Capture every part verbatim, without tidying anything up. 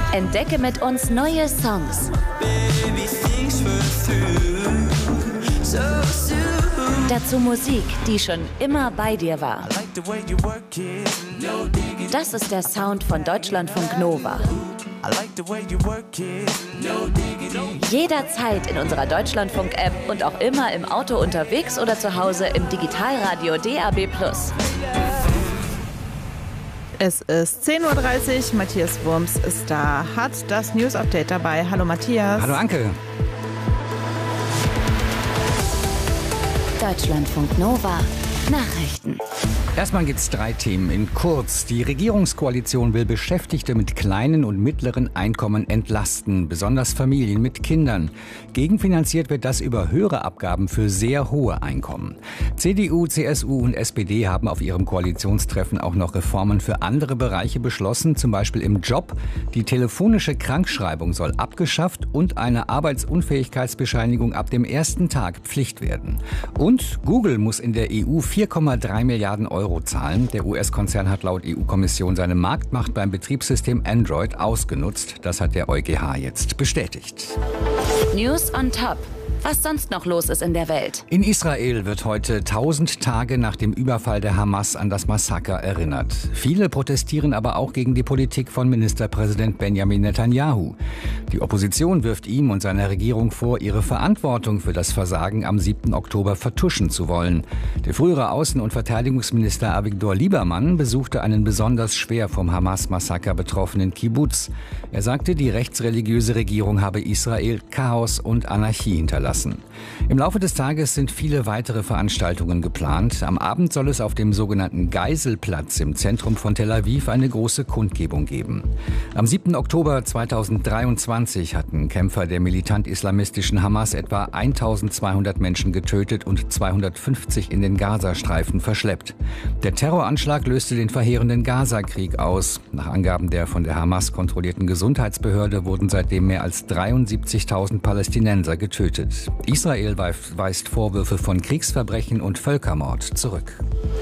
Entdecke mit uns neue Songs. Dazu Musik, die schon immer bei dir war. Das ist der Sound von Deutschlandfunk Nova. Jederzeit in unserer Deutschlandfunk-App und auch immer im Auto unterwegs oder zu Hause im Digitalradio D A B plus. Es ist zehn Uhr dreißig, Matthias Wurms ist da, hat das News-Update dabei. Hallo Matthias. Hallo Anke. Deutschlandfunk Nova Nachrichten. Erstmal gibt es drei Themen in kurz. Die Regierungskoalition will Beschäftigte mit kleinen und mittleren Einkommen entlasten, besonders Familien mit Kindern. Gegenfinanziert wird das über höhere Abgaben für sehr hohe Einkommen. C D U, C S U und S P D haben auf ihrem Koalitionstreffen auch noch Reformen für andere Bereiche beschlossen, zum Beispiel im Job. Die telefonische Krankschreibung soll abgeschafft und eine Arbeitsunfähigkeitsbescheinigung ab dem ersten Tag Pflicht werden. Und Google muss in der E U vier Komma drei Milliarden Euro zahlen. Der U S-Konzern hat laut E U-Kommission seine Marktmacht beim Betriebssystem Android ausgenutzt. Das hat der EuGH jetzt bestätigt. News on top. Was sonst noch los ist in der Welt. In Israel wird heute tausend Tage nach dem Überfall der Hamas an das Massaker erinnert. Viele protestieren aber auch gegen die Politik von Ministerpräsident Benjamin Netanyahu. Die Opposition wirft ihm und seiner Regierung vor, ihre Verantwortung für das Versagen am siebten Oktober vertuschen zu wollen. Der frühere Außen- und Verteidigungsminister Avigdor Liebermann besuchte einen besonders schwer vom Hamas-Massaker betroffenen Kibbuz. Er sagte, die rechtsreligiöse Regierung habe Israel Chaos und Anarchie hinterlassen. Im Laufe des Tages sind viele weitere Veranstaltungen geplant. Am Abend soll es auf dem sogenannten Geiselplatz im Zentrum von Tel Aviv eine große Kundgebung geben. Am siebten Oktober zweitausenddreiundzwanzig hatten Kämpfer der militant-islamistischen Hamas etwa eintausendzweihundert Menschen getötet und zweihundertfünfzig in den Gazastreifen verschleppt. Der Terroranschlag löste den verheerenden Gaza-Krieg aus. Nach Angaben der von der Hamas kontrollierten Gesundheitsbehörde wurden seitdem mehr als dreiundsiebzigtausend Palästinenser getötet. Israel weist Vorwürfe von Kriegsverbrechen und Völkermord zurück.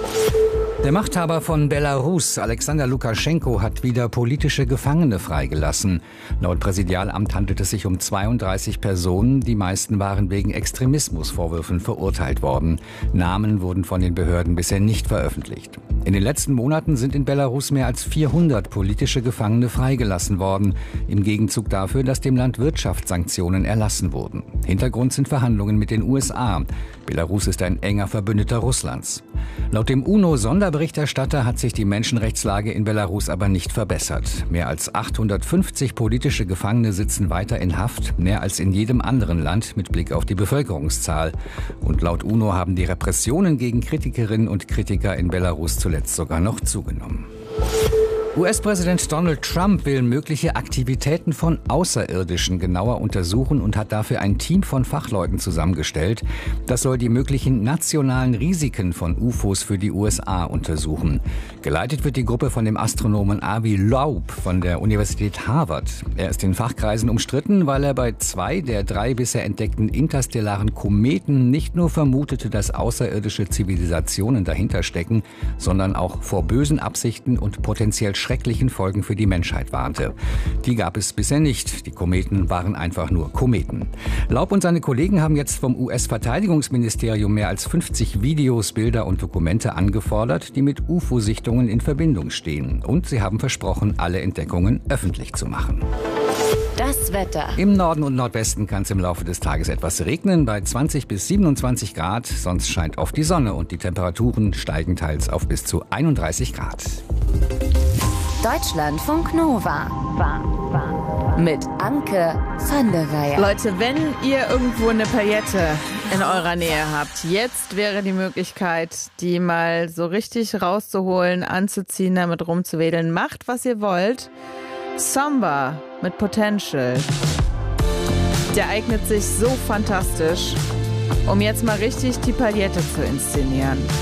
Der Machthaber von Belarus, Alexander Lukaschenko, hat wieder politische Gefangene freigelassen. Laut Präsidialamt handelt es sich um zweiunddreißig Personen. Die meisten waren wegen Extremismusvorwürfen verurteilt worden. Namen wurden von den Behörden bisher nicht veröffentlicht. In den letzten Monaten sind in Belarus mehr als vierhundert politische Gefangene freigelassen worden. Im Gegenzug dafür, dass dem Land Wirtschaftssanktionen erlassen wurden. Hintergrund sind Verhandlungen mit den U S A. Belarus ist ein enger Verbündeter Russlands. Laut dem UNO-Sonderberichterstatter hat sich die Menschenrechtslage in Belarus aber nicht verbessert. Mehr als achthundertfünfzig politische Gefangene sitzen weiter in Haft, mehr als in jedem anderen Land mit Blick auf die Bevölkerungszahl. Und laut UNO haben die Repressionen gegen Kritikerinnen und Kritiker in Belarus zuletzt sogar noch zugenommen. U S-Präsident Donald Trump will mögliche Aktivitäten von Außerirdischen genauer untersuchen und hat dafür ein Team von Fachleuten zusammengestellt. Das soll die möglichen nationalen Risiken von U F Os für die U S A untersuchen. Geleitet wird die Gruppe von dem Astronomen Avi Loeb von der Universität Harvard. Er ist in Fachkreisen umstritten, weil er bei zwei der drei bisher entdeckten interstellaren Kometen nicht nur vermutete, dass außerirdische Zivilisationen dahinter stecken, sondern auch vor bösen Absichten und potenziell schrecklichen Folgen für die Menschheit warnte. Die gab es bisher nicht. Die Kometen waren einfach nur Kometen. Loeb und seine Kollegen haben jetzt vom U S-Verteidigungsministerium mehr als fünfzig Videos, Bilder und Dokumente angefordert, die mit U F O-Sichtungen in Verbindung stehen. Und sie haben versprochen, alle Entdeckungen öffentlich zu machen. Das Wetter. Im Norden und Nordwesten kann es im Laufe des Tages etwas regnen, bei zwanzig bis siebenundzwanzig Grad. Sonst scheint oft die Sonne und die Temperaturen steigen teils auf bis zu einunddreißig Grad. Deutschlandfunk Nova. Mit Anke van der Weyer. Leute, wenn ihr irgendwo eine Paillette in eurer Nähe habt, jetzt wäre die Möglichkeit, die mal so richtig rauszuholen, anzuziehen, damit rumzuwedeln. Macht, was ihr wollt. Samba mit Potential. Der eignet sich so fantastisch, um jetzt mal richtig die Paillette zu inszenieren.